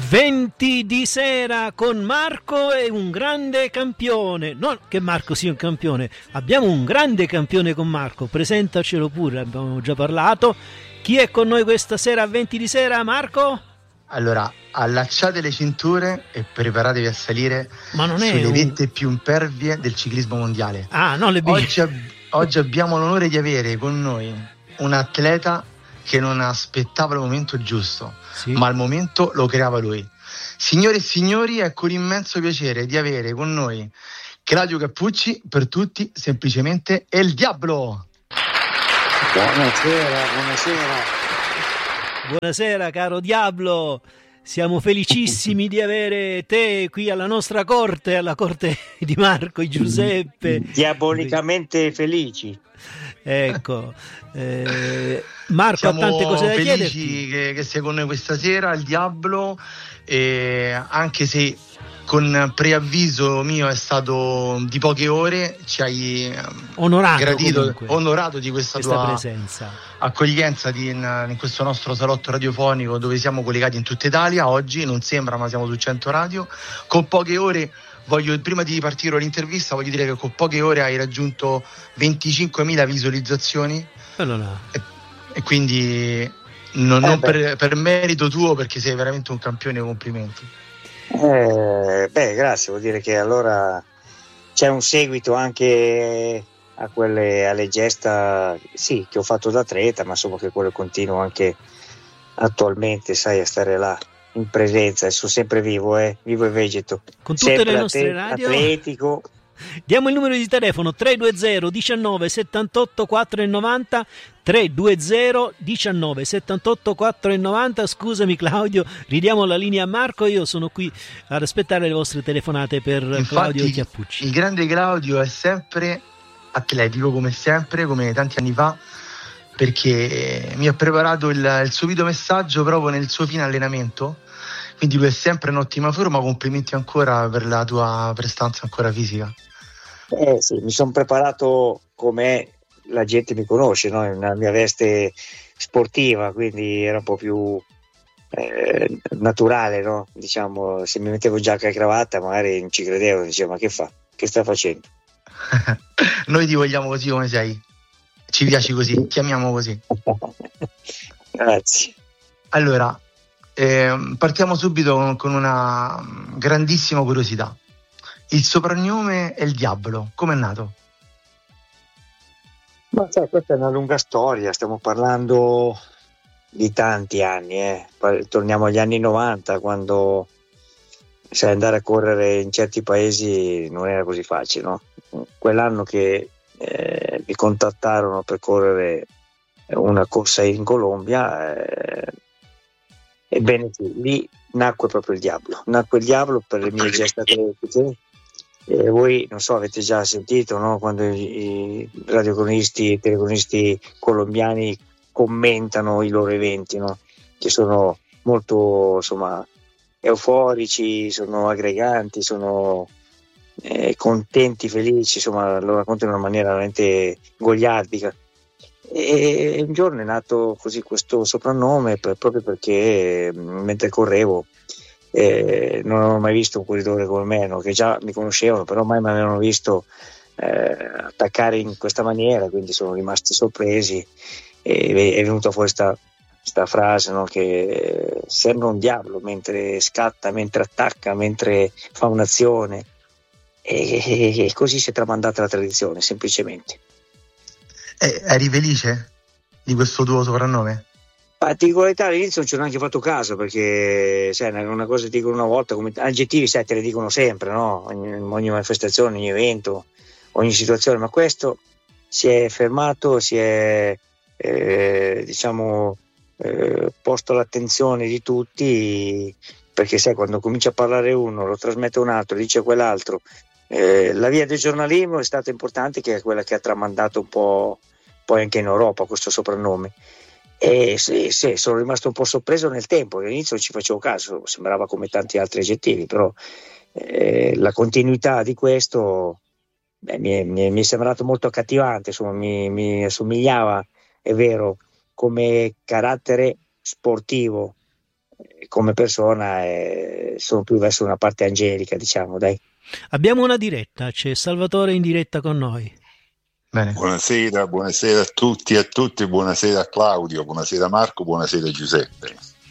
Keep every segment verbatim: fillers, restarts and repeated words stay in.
venti di sera con Marco e un grande campione. Non che Marco sia un campione, abbiamo un grande campione con Marco. Presentacelo pure, abbiamo già parlato. Chi è con noi questa sera a venti di sera, Marco? Allora, allacciate le cinture e preparatevi a salire Ma non è sulle un... vette più impervie del ciclismo mondiale. Ah, no, le oggi, ab- oggi abbiamo l'onore di avere con noi un atleta che non aspettava il momento giusto, sì, ma al momento lo creava lui. Signore e signori, ecco l'immenso piacere di avere con noi Claudio Cappucci, per tutti semplicemente El Diablo. Buonasera, buonasera. Buonasera caro Diablo, siamo felicissimi di avere te qui alla nostra corte, alla corte di Marco e Giuseppe. Diabolicamente felici. Ecco, eh, Marco siamo ha tante cose da felici chiederti. Che, che sia con noi questa sera il Diablo, eh, anche se con preavviso mio è stato di poche ore, ci hai onorato, gradito, comunque, onorato di questa, questa tua presenza, accoglienza di, in, in questo nostro salotto radiofonico dove siamo collegati in tutta Italia. Oggi non sembra, ma siamo su cento radio. Con poche ore, voglio prima di partire l'intervista, voglio dire che con poche ore hai raggiunto venticinquemila visualizzazioni. Allora. E, e quindi non, eh non per, per merito tuo, perché sei veramente un campione, complimenti. Eh, beh, grazie, vuol dire che allora c'è un seguito anche a quelle, alle gesta, sì, che ho fatto da atleta, ma insomma che quello continuo anche attualmente, sai, a stare là in presenza, e sono sempre vivo, eh, vivo e vegeto. Con tutte sempre le nostre at- radio. Atletico. Diamo il numero di telefono tre due zero diciannove settantotto quattro e novanta, tre due zero diciannove settantotto quattro e novanta. Scusami Claudio, ridiamo la linea a Marco, io sono qui ad aspettare le vostre telefonate per Infatti, Claudio Chiappucci. Il grande Claudio è sempre atletico, come sempre, come tanti anni fa, perché mi ha preparato il, il suo video messaggio proprio nel suo fine allenamento, quindi lui è sempre in ottima forma. Complimenti ancora per la tua prestanza ancora fisica. Eh sì, mi sono preparato come la gente mi conosce, no? Nella mia veste sportiva, quindi era un po' più eh, naturale, no? Diciamo, se mi mettevo giacca e cravatta magari non ci credevo, dicevo ma che fa? Che sta facendo? Noi ti vogliamo così come sei, ci piaci così, ti amiamo così. Grazie. Allora, eh, partiamo subito con una grandissima curiosità. Il soprannome è il Diablo, com'è nato? Ma sai, questa è una lunga storia, stiamo parlando di tanti anni, eh. Torniamo agli anni novanta, quando sai, andare a correre in certi paesi non era così facile, no? Quell'anno che eh, mi contattarono per correre una corsa in Colombia, eh, ebbene sì, lì nacque proprio il Diablo, nacque il Diablo per le mie gesta atletiche. E voi non so, avete già sentito, no? Quando i, i radiocronisti e telecronisti colombiani commentano i loro eventi, no? Che sono molto, insomma, euforici, sono aggreganti, sono eh, contenti, felici, insomma, lo raccontano in una maniera veramente goliardica. E un giorno è nato così questo soprannome per, proprio perché mentre correvo Eh, non avevo mai visto un corridore come me, no? Che già mi conoscevano, però mai mi avevano visto eh, attaccare in questa maniera, quindi sono rimasti sorpresi e è venuta fuori questa frase, no? Che sembra un diavolo mentre scatta, mentre attacca, mentre fa un'azione, e, e così si è tramandata la tradizione, semplicemente. Eh, eri felice di questo tuo soprannome? Ma ti dico la verità, all'inizio non ci ho neanche fatto caso, perché sai, una cosa ti dicono una volta, come aggettivi sai, te le dicono sempre, no? Ogni, ogni manifestazione, ogni evento, ogni situazione, ma questo si è fermato, si è eh, diciamo eh, posto all'attenzione di tutti, perché sai, quando comincia a parlare uno, lo trasmette un altro, dice quell'altro. Eh, la via del giornalismo è stata importante, che è quella che ha tramandato un po' poi anche in Europa questo soprannome. E sì, sì, sono rimasto un po' sorpreso nel tempo, all'inizio non ci facevo caso, sembrava come tanti altri aggettivi, però eh, la continuità di questo beh, mi, è, mi, è, mi è sembrato molto accattivante, insomma, mi, mi assomigliava, è vero, come carattere sportivo, come persona eh, sono più verso una parte angelica, diciamo, dai. Abbiamo una diretta, c'è Salvatore in diretta con noi. Bene. Buonasera, buonasera a tutti e a tutti, buonasera a Claudio, buonasera Marco, buonasera Giuseppe.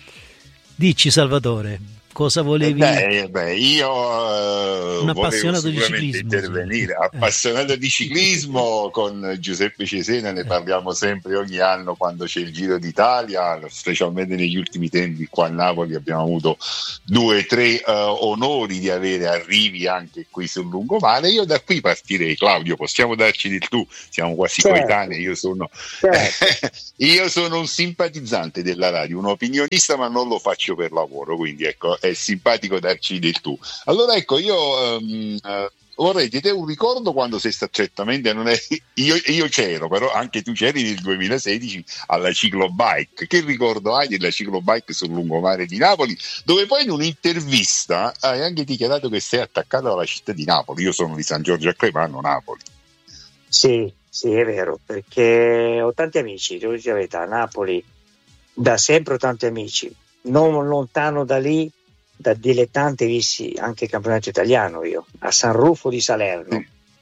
Dici Salvatore, cosa volevi? Beh, beh io uh, un appassionato di ciclismo, intervenire, sì. appassionato di ciclismo con Giuseppe Cesena, ne parliamo sempre ogni anno quando c'è il Giro d'Italia, specialmente negli ultimi tempi qua a Napoli abbiamo avuto due o tre uh, onori di avere arrivi anche qui sul lungomare. Io da qui partirei, Claudio, possiamo darci del tu, siamo quasi certo. coetanei, io sono certo. io sono un simpatizzante della radio, un opinionista, ma non lo faccio per lavoro, quindi ecco, è simpatico darci del tu. Allora ecco, io um, uh, vorrei di te un ricordo quando sei stato, certamente non è, io, io c'ero, però anche tu c'eri nel duemilasedici alla Ciclobike. Che ricordo hai della Ciclobike sul lungomare di Napoli, dove poi in un'intervista hai anche dichiarato che sei attaccato alla città di Napoli? Io sono di San Giorgio a Cremano, Napoli. Sì, sì, è vero, perché ho tanti amici, devo dire la verità, a Napoli da sempre ho tanti amici, non lontano da lì, da dilettante vissi anche il campionato italiano io, a San Rufo di Salerno.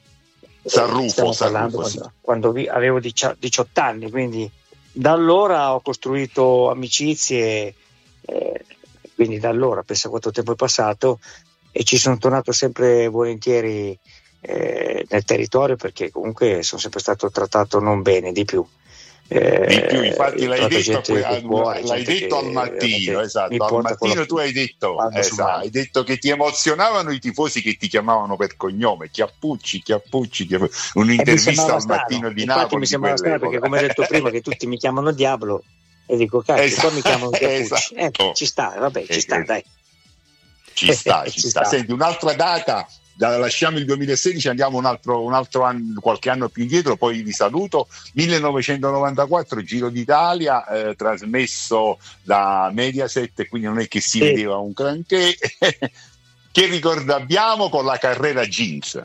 San Rufo, San Rufo quando, sì. quando avevo diciotto anni, quindi da allora ho costruito amicizie, eh, quindi da allora, pensa quanto tempo è passato, e ci sono tornato sempre volentieri eh, nel territorio, perché comunque sono sempre stato trattato non bene, di più. Eh, di più, infatti l'hai detto, que- cuore, l'hai detto al mattino, esatto, al mattino tu hai detto, esatto, hai detto che ti emozionavano i tifosi che ti chiamavano per cognome, Chiappucci, Chiappucci, Chiappucci. Un'intervista al mattino di infatti Napoli. Mi sembrava strano perché, come hai detto prima, che tutti mi chiamano Diablo e dico cazzo, esatto, qua mi chiamano Chiappucci. Esatto. Eh, ci sta, vabbè, ci sta, dai. Ci sta, ci, ci sta. sta. Senti, un'altra data. Da, lasciamo il duemilasedici, andiamo un altro, un altro anno, qualche anno più indietro, poi vi saluto. millenovecentonovantaquattro Giro d'Italia, eh, trasmesso da Mediaset, quindi non è che si sì. vedeva un granché. Che ricordo abbiamo con la carrera Jeans?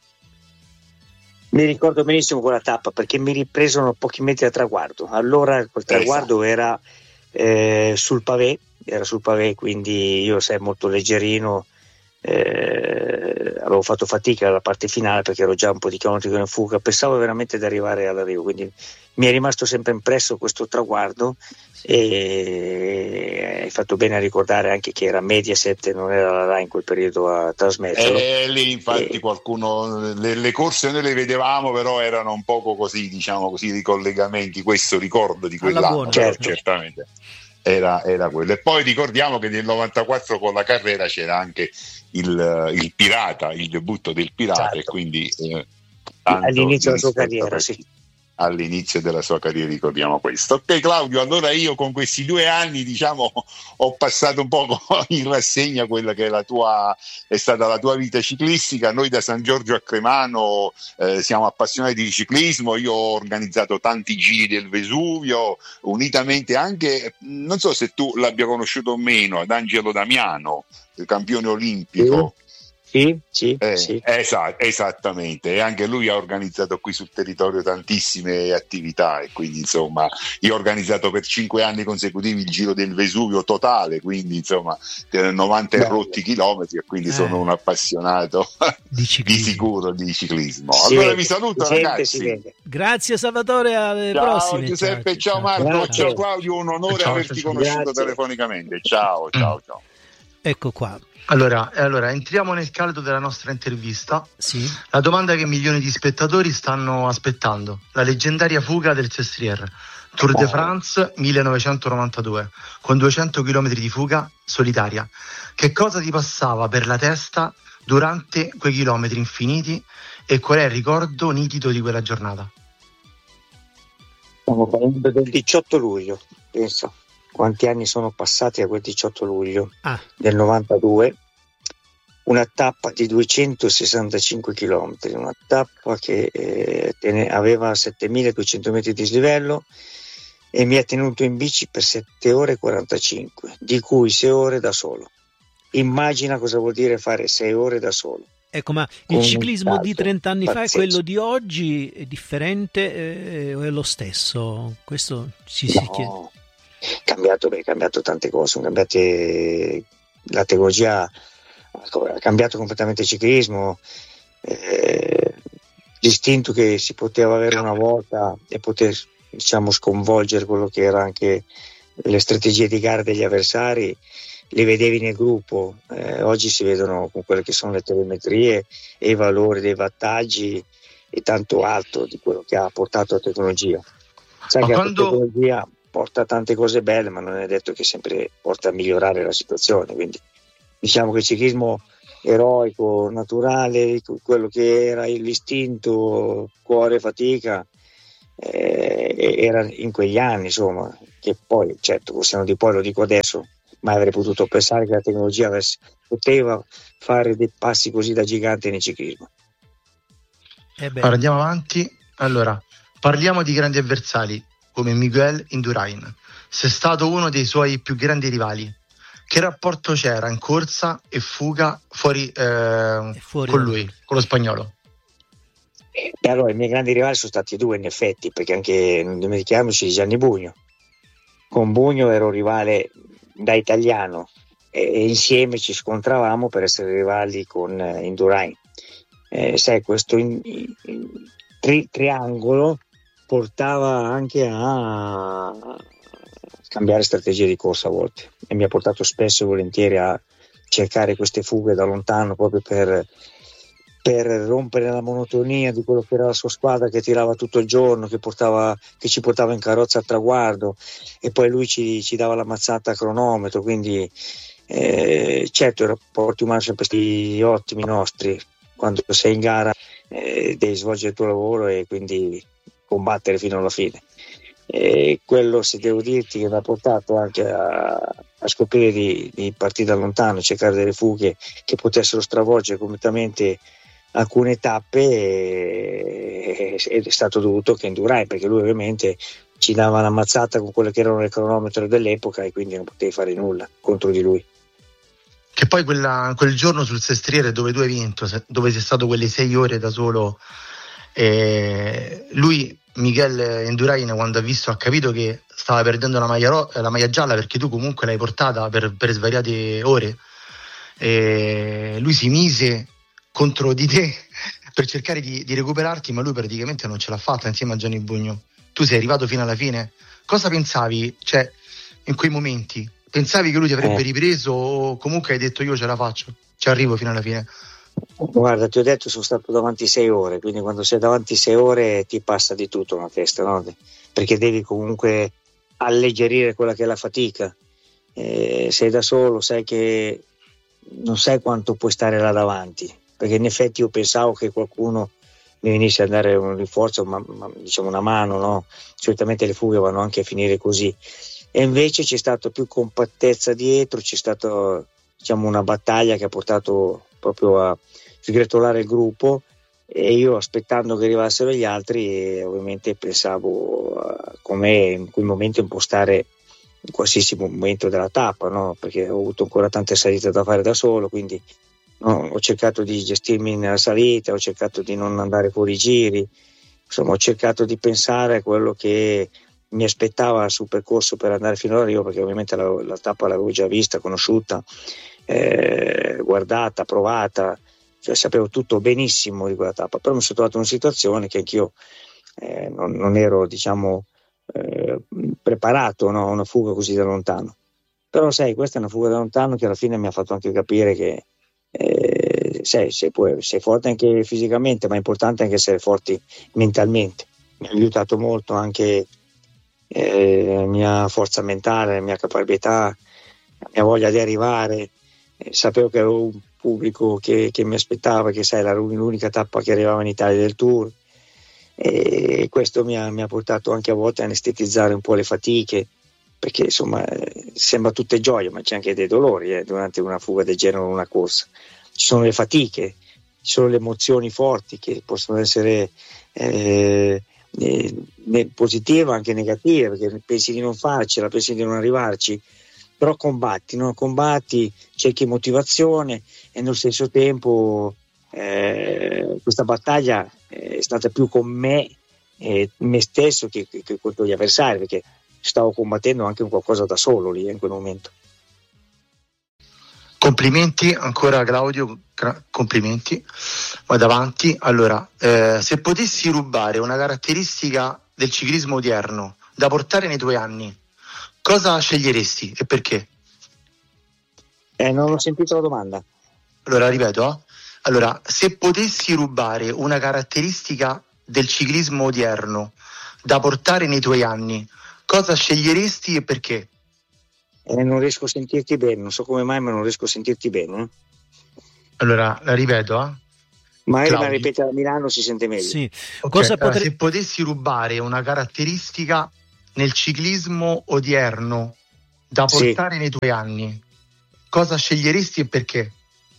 Mi ricordo benissimo quella tappa perché mi ripresero pochi metri da traguardo. Allora quel traguardo esatto. era eh, sul pavé, era sul pavé, quindi io sei molto leggerino. Eh, avevo fatto fatica alla parte finale perché ero già un po' di chilometri in fuga, pensavo veramente di arrivare all'arrivo, quindi mi è rimasto sempre impresso questo traguardo. E hai fatto bene a ricordare anche che era Mediaset e non era la Rai in quel periodo a trasmetterlo. E lì infatti e... qualcuno le, le corse noi le vedevamo, però erano un poco così, diciamo così, di collegamenti, questo ricordo di quell'anno, certo. certamente era, era quello. E poi ricordiamo che nel novantaquattro con la carrera c'era anche il, il Pirata, il debutto del Pirata, certo. E quindi eh, all'inizio della sua carriera, sì. All'inizio della sua carriera ricordiamo questo. Ok Claudio, allora io con questi due anni diciamo ho passato un po' in rassegna quella che è la tua è stata la tua vita ciclistica. Noi da San Giorgio a Cremano eh, siamo appassionati di ciclismo, io ho organizzato tanti giri del Vesuvio, unitamente anche, non so se tu l'abbia conosciuto o meno, ad Angelo Damiano, il campione olimpico. Sì. Sì, sì, eh, sì. Esa- esattamente, e anche lui ha organizzato qui sul territorio tantissime attività, e quindi insomma io ho organizzato per cinque anni consecutivi il Giro del Vesuvio totale, quindi insomma novanta e rotti chilometri, e quindi eh. sono un appassionato di, di sicuro di ciclismo. Si allora vede, vi saluto si ragazzi, sente, grazie Salvatore, alle ciao prossime. Giuseppe, ciao, ciao Marco, grazie. Ciao Claudio, un onore ciao, averti ciao, conosciuto grazie. telefonicamente, ciao ciao ciao. Ecco qua. Allora, allora, entriamo nel caldo della nostra intervista. Sì. La domanda che milioni di spettatori stanno aspettando: la leggendaria fuga del Sestriere, Tour de France millenovecentonovantadue, con duecento chilometri di fuga solitaria. Che cosa ti passava per la testa durante quei chilometri infiniti e qual è il ricordo nitido di quella giornata? Stiamo parlando del diciotto luglio, penso. Quanti anni sono passati a quel diciotto luglio ah. del novantadue, una tappa di duecentosessantacinque chilometri, una tappa che eh, tene, aveva settemiladuecento metri di dislivello e mi ha tenuto in bici per sette ore e quarantacinque, di cui sei ore da solo. Immagina cosa vuol dire fare sei ore da solo. Ecco, ma il Con ciclismo di trent'anni fa e pazzesco. quello di oggi è differente eh, o è lo stesso? Questo ci si no. chiede. cambiato, beh, cambiato tante cose, sono cambiate, la tecnologia ha cambiato completamente il ciclismo, eh, l'istinto che si poteva avere una volta e poter, diciamo, sconvolgere quello che era anche le strategie di gara degli avversari, li vedevi nel gruppo. Eh, oggi si vedono con quelle che sono le telemetrie e i valori dei wattaggi e tanto altro di quello che ha portato la tecnologia. Sai ma che quando... la tecnologia porta tante cose belle, ma non è detto che sempre porta a migliorare la situazione, quindi diciamo che il ciclismo eroico, naturale, quello che era l'istinto, cuore, fatica, eh, era in quegli anni, insomma, che poi, certo, possiamo di poi, lo dico adesso, mai avrei potuto pensare che la tecnologia avesse, poteva fare dei passi così da gigante nel ciclismo. Allora, andiamo avanti. Allora, parliamo di grandi avversari come Miguel Indurain. Sei stato uno dei suoi più grandi rivali. Che rapporto c'era in corsa e fuga fuori, eh, fuori con lui, con lo spagnolo? E allora i miei grandi rivali sono stati due, in effetti, perché anche, non dimentichiamoci di Gianni Bugno. Con Bugno ero rivale da italiano e, e insieme ci scontravamo per essere rivali con eh, Indurain. Eh, sai, questo in, in, tri, triangolo portava anche a cambiare strategie di corsa a volte e mi ha portato spesso e volentieri a cercare queste fughe da lontano proprio per, per rompere la monotonia di quello che era la sua squadra, che tirava tutto il giorno, che, portava, che ci portava in carrozza al traguardo, e poi lui ci, ci dava la mazzata a cronometro, quindi eh, certo i rapporti umani sono stati ottimi nostri. Quando sei in gara eh, devi svolgere il tuo lavoro e quindi combattere fino alla fine. E quello, se devo dirti, che mi ha portato anche a, a scoprire di, di partire da lontano, cercare delle fughe che potessero stravolgere completamente alcune tappe, e, ed è stato dovuto che Indurain, perché lui ovviamente ci dava una mazzata con quelle che erano le cronometro dell'epoca e quindi non potevi fare nulla contro di lui. Che poi quella, quel giorno sul Sestriere dove tu hai vinto, dove sei stato quelle sei ore da solo, eh, lui, Miguel Indurain, quando ha visto, ha capito che stava perdendo la maglia, ro- la maglia gialla, perché tu comunque l'hai portata per, per svariate ore, e lui si mise contro di te per cercare di, di recuperarti, ma lui praticamente non ce l'ha fatta insieme a Gianni Bugno. Tu sei arrivato fino alla fine. Cosa pensavi, cioè, in quei momenti? Pensavi che lui ti avrebbe eh. ripreso o comunque hai detto io ce la faccio, ci arrivo fino alla fine? Guarda, ti ho detto, sono stato davanti sei ore, quindi quando sei davanti sei ore ti passa di tutto nella testa, no? Perché devi comunque alleggerire quella che è la fatica. Eh, sei da solo, sai che non sai quanto puoi stare là davanti, perché in effetti io pensavo che qualcuno mi venisse a dare un rinforzo, ma, ma, diciamo una mano, no? Solitamente le fughe vanno anche a finire così. E invece c'è stata più compattezza dietro, c'è stata, diciamo, una battaglia che ha portato proprio a sgretolare il gruppo, e io, aspettando che arrivassero gli altri, ovviamente pensavo a come in quel momento impostare in qualsiasi momento della tappa, no? Perché ho avuto ancora tante salite da fare da solo, quindi no, ho cercato di gestirmi nella salita, ho cercato di non andare fuori giri, insomma ho cercato di pensare a quello che mi aspettava sul percorso per andare fino all'arrivo, perché ovviamente la, la tappa l'avevo già vista, conosciuta, eh, guardata, provata, cioè sapevo tutto benissimo di quella tappa, però mi sono trovato in una situazione che anch'io eh, non, non ero, diciamo, eh, preparato, no, a una fuga così da lontano. Però sai, questa è una fuga da lontano che alla fine mi ha fatto anche capire che eh, sei, sei, puoi, sei forte anche fisicamente, ma è importante anche essere forti mentalmente. Mi ha aiutato molto anche Eh, la mia forza mentale, la mia caparbietà, la mia voglia di arrivare. Eh, sapevo che avevo un pubblico che, che mi aspettava, che sai, era l'unica tappa che arrivava in Italia del Tour, e questo mi ha, mi ha portato anche a volte a anestetizzare un po' le fatiche, perché insomma eh, sembra tutte gioie, ma c'è anche dei dolori eh, durante una fuga del genere o una corsa. Ci sono le fatiche, ci sono le emozioni forti che possono essere eh, Eh, positive, anche negative, perché pensi di non farcela, pensi di non arrivarci, però combatti, no? Combatti, cerchi motivazione, e nello stesso tempo eh, questa battaglia è stata più con me, eh, me stesso che, che, che contro gli avversari, perché stavo combattendo anche un qualcosa da solo lì in quel momento. Complimenti ancora Claudio, complimenti, vado avanti. Allora, eh, se potessi rubare una caratteristica del ciclismo odierno da portare nei tuoi anni, cosa sceglieresti e perché? Eh, non ho sentito la domanda. Allora, ripeto, eh? Allora, se potessi rubare una caratteristica del ciclismo odierno da portare nei tuoi anni, cosa sceglieresti e perché? Eh, non riesco a sentirti bene, non so come mai, ma non riesco a sentirti bene. Eh? Allora, la ripeto, eh? Magari la ripete a Milano, si sente meglio. Sì. Okay, Cosa allora, potre... se potessi rubare una caratteristica nel ciclismo odierno da portare sì. nei tuoi anni, cosa sceglieresti e perché?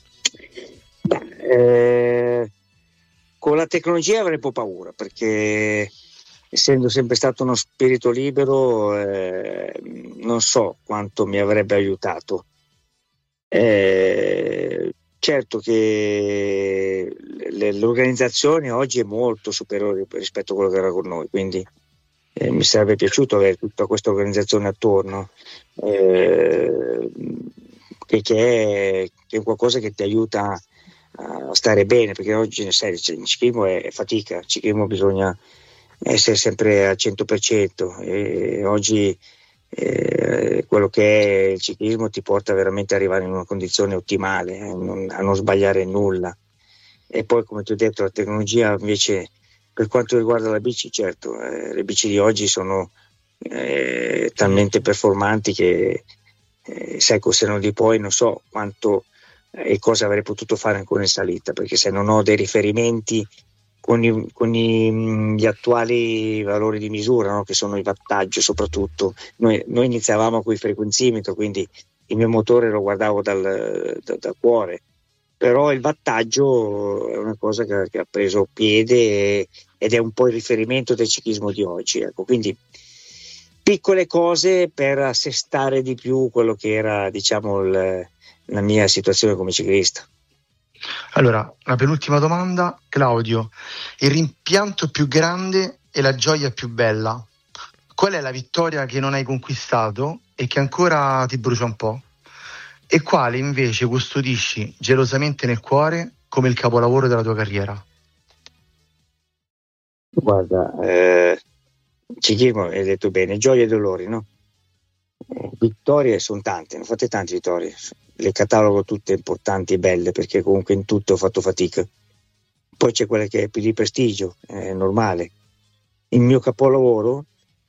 Eh, con la tecnologia avrei un po' paura, perché essendo sempre stato uno spirito libero, eh, non so quanto mi avrebbe aiutato. Eh, certo che l'organizzazione oggi è molto superiore rispetto a quello che era con noi, quindi eh, mi sarebbe piaciuto avere tutta questa organizzazione attorno, eh, che, che, è, che è qualcosa che ti aiuta a stare bene, perché oggi sai, il ciclismo è, è fatica, il ciclismo bisogna essere sempre al cento per cento e oggi eh, quello che è il ciclismo ti porta veramente ad arrivare in una condizione ottimale, eh, non, a non sbagliare nulla. E poi, come ti ho detto, la tecnologia invece, per quanto riguarda la bici, certo, eh, le bici di oggi sono eh, talmente performanti che eh, sai, se non di poi non so quanto e cosa avrei potuto fare ancora in salita, perché se non ho dei riferimenti con, i, con i, gli attuali valori di misura, no? Che sono il wattaggio soprattutto, noi, noi iniziavamo con il frequenzimetro, quindi il mio motore lo guardavo dal, da, da cuore, però il wattaggio è una cosa che, che ha preso piede e, ed è un po' il riferimento del ciclismo di oggi, ecco. Quindi piccole cose per assestare di più quello che era, diciamo, il, la mia situazione come ciclista. Allora, la penultima domanda, Claudio, il rimpianto più grande e la gioia più bella, qual è la vittoria che non hai conquistato e che ancora ti brucia un po'? E quale invece custodisci gelosamente nel cuore come il capolavoro della tua carriera? Guarda, eh, ciclismo hai detto bene, gioie e dolori, no? Vittorie sono tante, ne ho fatte tante vittorie, le catalogo tutte importanti e belle perché comunque in tutto ho fatto fatica. Poi c'è quella che è più di prestigio, è normale. Il mio capolavoro,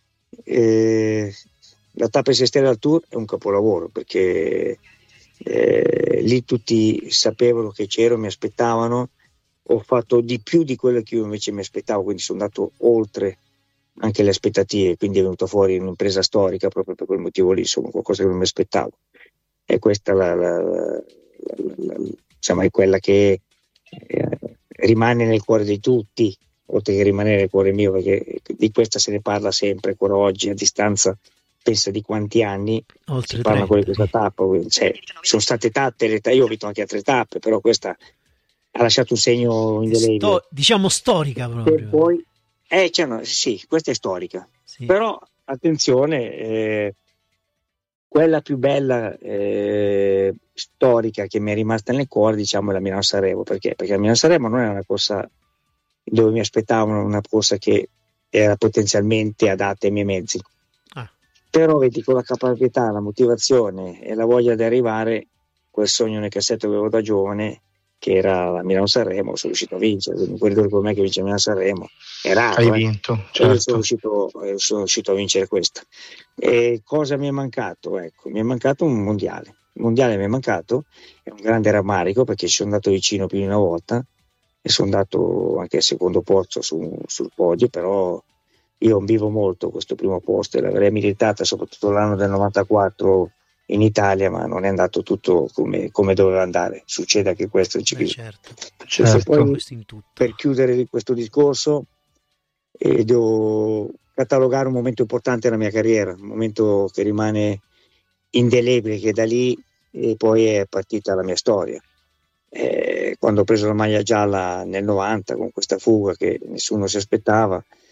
eh, la Tappa sei Stelle al Tour è un capolavoro perché eh, lì tutti sapevano che c'ero, mi aspettavano, ho fatto di più di quello che io invece mi aspettavo, quindi sono andato oltre anche le aspettative, quindi è venuta fuori un'impresa storica proprio per quel motivo lì, insomma, qualcosa che non mi aspettavo. E questa la, la, la, la, la, insomma, è quella che eh, rimane nel cuore di tutti, oltre che rimanere nel cuore mio, perché di questa se ne parla sempre, ancora oggi, a distanza pensa di quanti anni oltre si parla ancora di questa tappa, cioè, sono state tappe, io ho vinto anche altre tappe, però questa ha lasciato un segno indelebile. Sto, diciamo storica proprio. E poi Eh, cioè, no, sì, questa è storica, sì. Però attenzione, eh, quella più bella eh, storica che mi è rimasta nel cuore, diciamo, è la Milano-Sanremo. Perché? Perché la Milano-Sanremo non è una corsa dove mi aspettavano, una corsa che era potenzialmente adatta ai miei mezzi, ah. Però vedi, con la capacità, la motivazione e la voglia di arrivare, quel sogno nel cassetto che avevo da giovane, che era la Milano-Sanremo, sono riuscito a vincere, quindi quello per me che vince Milano-Sanremo è raro. Hai eh. vinto, certo. Io sono riuscito, sono riuscito a vincere questa. E cosa mi è mancato? Ecco, mi è mancato un mondiale. Il mondiale mi è mancato, è un grande rammarico perché ci sono andato vicino più di una volta e sono andato anche al secondo posto su, sul podio, però io vivo molto questo primo posto e l'avrei meritata soprattutto l'anno del novantaquattro in Italia, ma non è andato tutto come, come doveva andare. Succede anche questo in ciclismo. Eh certo. Certo. Poi, per chiudere questo discorso, eh, devo catalogare un momento importante nella mia carriera, un momento che rimane indelebile, che da lì e poi è partita la mia storia. Eh, quando ho preso la maglia gialla nel novanta con questa fuga che nessuno si aspettava,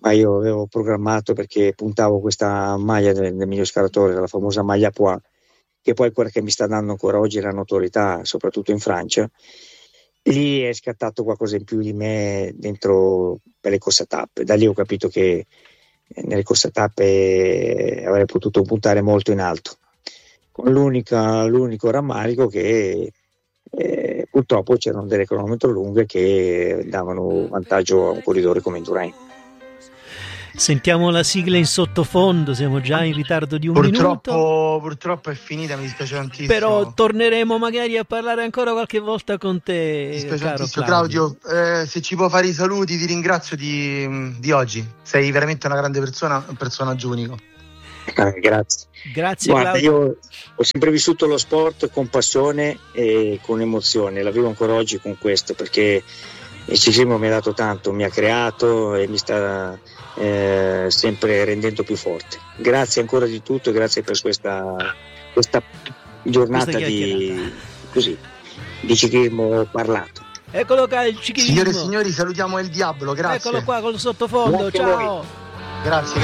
ma io avevo programmato, perché puntavo questa maglia del, del mio scalatore, la famosa maglia Poix, che poi è quella che mi sta dando ancora oggi la notorietà, soprattutto in Francia. Lì è scattato qualcosa in più di me dentro per le corse a tappe. Da lì ho capito che nelle corse a tappe avrei potuto puntare molto in alto, con l'unica, l'unico rammarico che eh, purtroppo c'erano delle cronometro lunghe che davano vantaggio a un corridore come Indurain. Sentiamo la sigla in sottofondo, siamo già in ritardo di un purtroppo, minuto. Purtroppo è finita, mi dispiace tantissimo. Però torneremo magari a parlare ancora qualche volta con te, mi dispiace caro tantissimo. Claudio. Claudio, eh, se ci può fare i saluti, ti ringrazio di, di oggi. Sei veramente una grande persona, un personaggio unico. Eh, grazie. Grazie. Guarda, Claudio. io ho sempre vissuto lo sport con passione e con emozione, la vivo ancora oggi con questo, perché il ciclismo mi ha dato tanto, mi ha creato e mi sta eh, sempre rendendo più forte. Grazie ancora di tutto e grazie per questa, questa giornata questa di, così, di ciclismo parlato. Eccolo qua il ciclismo. Signore e signori, salutiamo il Diablo, grazie. Eccolo qua col sottofondo, Grazie ciao. Grazie.